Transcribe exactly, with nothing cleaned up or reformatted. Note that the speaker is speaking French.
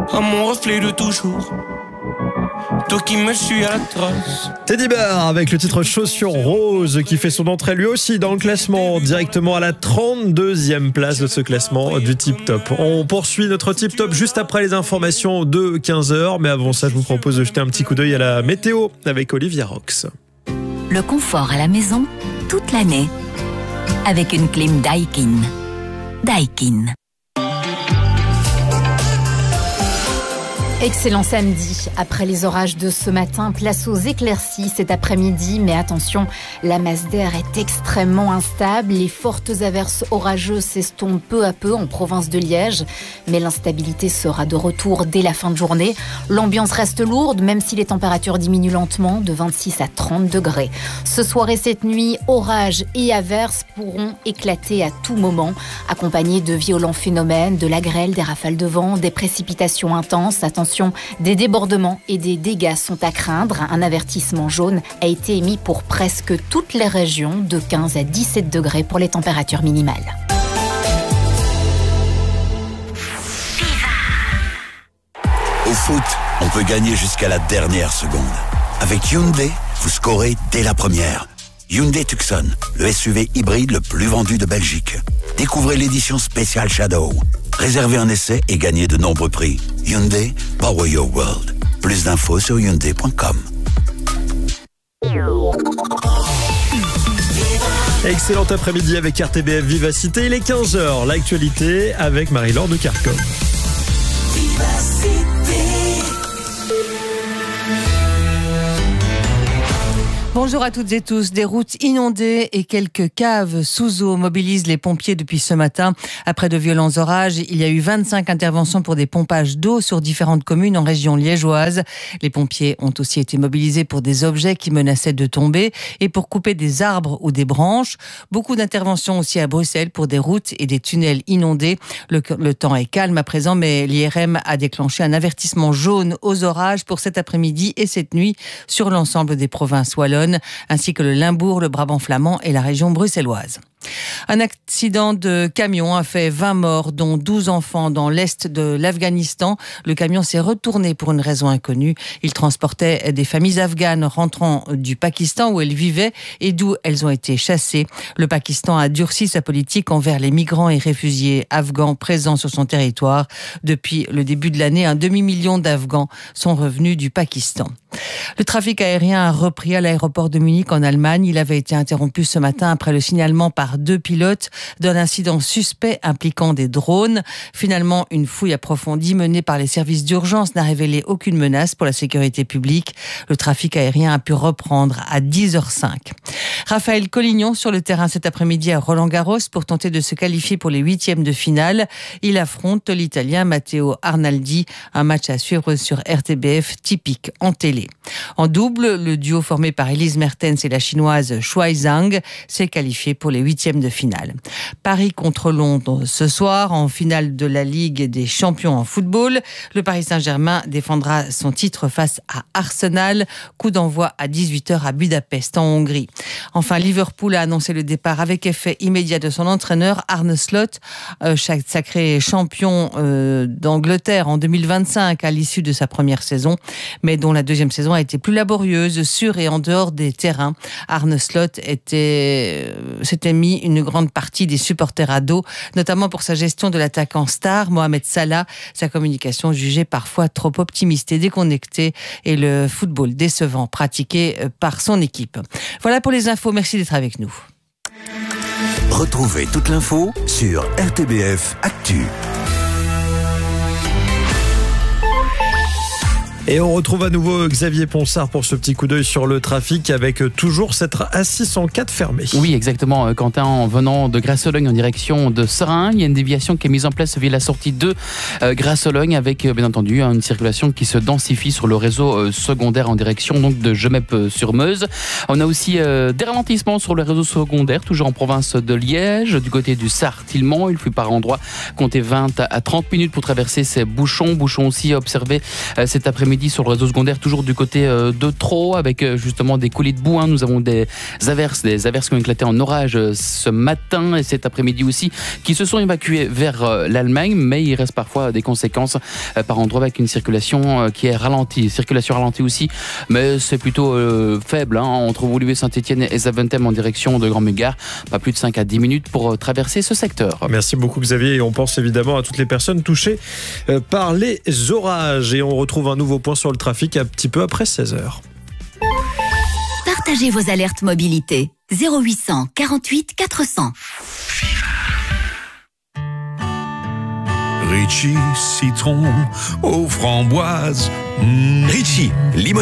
à mon reflet de toujours. Toi qui me suis à la trace. Teddy Bear avec le titre Chaussures Roses qui fait son entrée lui aussi dans le classement, directement à la trente-deuxième place de ce classement du Tip Top. On poursuit notre Tip Top juste après les informations de quinze heures, mais avant ça je vous propose de jeter un petit coup d'œil à la météo avec Olivia Rox. Le confort à la maison toute l'année avec une clim Daikin. Daikin. Excellent samedi. Après les orages de ce matin, place aux éclaircies cet après-midi. Mais attention, la masse d'air est extrêmement instable. Les fortes averses orageuses s'estompent peu à peu en province de Liège. Mais l'instabilité sera de retour dès la fin de journée. L'ambiance reste lourde, même si les températures diminuent lentement de vingt-six à trente degrés. Ce soir et cette nuit, orages et averses pourront éclater à tout moment, accompagnés de violents phénomènes, de la grêle, des rafales de vent, des précipitations intenses. Attention, des débordements et des dégâts sont à craindre. Un avertissement jaune a été émis pour presque toutes les régions, de quinze à dix-sept degrés pour les températures minimales. Au foot, on peut gagner jusqu'à la dernière seconde. Avec Hyundai, vous scorez dès la première. Hyundai Tucson, le S U V hybride le plus vendu de Belgique. Découvrez l'édition spéciale Shadow. Réservez un essai et gagnez de nombreux prix. Hyundai, power your world. Plus d'infos sur hyundai point com. Excellent après-midi avec R T B F Vivacité. Il est quinze heures. L'actualité avec Marie-Laure de Kerckhove. Bonjour à toutes et tous. Des routes inondées et quelques caves sous eau mobilisent les pompiers depuis ce matin. Après de violents orages, il y a eu vingt-cinq interventions pour des pompages d'eau sur différentes communes en région liégeoise. Les pompiers ont aussi été mobilisés pour des objets qui menaçaient de tomber et pour couper des arbres ou des branches. Beaucoup d'interventions aussi à Bruxelles pour des routes et des tunnels inondés. Le, le temps est calme à présent, mais l'I R M a déclenché un avertissement jaune aux orages pour cet après-midi et cette nuit sur l'ensemble des provinces wallonnes, ainsi que le Limbourg, le Brabant flamand et la région bruxelloise. Un accident de camion a fait vingt morts, dont douze enfants dans l'est de l'Afghanistan. Le camion s'est retourné pour une raison inconnue. Il transportait des familles afghanes rentrant du Pakistan où elles vivaient et d'où elles ont été chassées. Le Pakistan a durci sa politique envers les migrants et réfugiés afghans présents sur son territoire. Depuis le début de l'année, un demi-million d'Afghans sont revenus du Pakistan. Le trafic aérien a repris à l'aéroport de Munich en Allemagne. Il avait été interrompu ce matin après le signalement par deux pilotes d'un incident suspect impliquant des drones. Finalement, une fouille approfondie menée par les services d'urgence n'a révélé aucune menace pour la sécurité publique. Le trafic aérien a pu reprendre à dix heures cinq. Raphaël Collignon sur le terrain cet après-midi à Roland-Garros pour tenter de se qualifier pour les huitièmes de finale. Il affronte l'Italien Matteo Arnaldi, un match à suivre sur R T B F typique en télé. En double, le duo formé par Elise Mertens et la chinoise Shuai Zhang s'est qualifié pour les huitièmes de finale. Paris contre Londres ce soir en finale de la Ligue des champions en football. Le Paris Saint-Germain défendra son titre face à Arsenal. Coup d'envoi à dix-huit heures à Budapest en Hongrie. Enfin, Liverpool a annoncé le départ avec effet immédiat de son entraîneur Arne Slot, euh, sacré champion euh, d'Angleterre en deux mille vingt-cinq à l'issue de sa première saison, mais dont la deuxième saison a été plus laborieuse, sur et en dehors des terrains. Arne Slot était, euh, s'était mis une grande partie des supporters à dos, notamment pour sa gestion de l'attaquant star Mohamed Salah, sa communication jugée parfois trop optimiste et déconnectée et le football décevant pratiqué par son équipe. Voilà pour les infos, merci d'être avec nous. Retrouvez toute l'info sur R T B F Actu. Et on retrouve à nouveau Xavier Ponsard pour ce petit coup d'œil sur le trafic avec toujours cette A six cent quatre fermée. Oui, exactement, Quentin, en venant de Grasse-Sologne en direction de Serein, il y a une déviation qui est mise en place via la sortie de euh, Grasse-Sologne avec bien entendu une circulation qui se densifie sur le réseau euh, secondaire en direction donc de Gemep-sur-Meuse. On a aussi euh, des ralentissements sur le réseau secondaire, toujours en province de Liège, du côté du Sartillement. Il fut par endroit compter vingt à trente minutes pour traverser ces bouchons. Bouchons aussi observés euh, cet après-midi après-midi sur le réseau secondaire, toujours du côté euh, de Trot, avec euh, justement des coulées de boue. Hein. Nous avons des averses, des averses qui ont éclaté en orage euh, ce matin et cet après-midi aussi, qui se sont évacuées vers euh, l'Allemagne, mais il reste parfois des conséquences euh, par endroits avec une circulation euh, qui est ralentie. Circulation ralentie aussi, mais c'est plutôt euh, faible. Hein. Entre Woluwe, Saint-Etienne et Zaventem en direction de Grand Mégare, pas plus de cinq à dix minutes pour euh, traverser ce secteur. Merci beaucoup Xavier, et on pense évidemment à toutes les personnes touchées euh, par les orages. Et on retrouve un nouveau point sur le trafic un petit peu après seize heures. Partagez vos alertes mobilité. zéro huit cent quarante-huit quatre cents. Ritchie, citron aux framboises. Mmh. Ritchie, limon.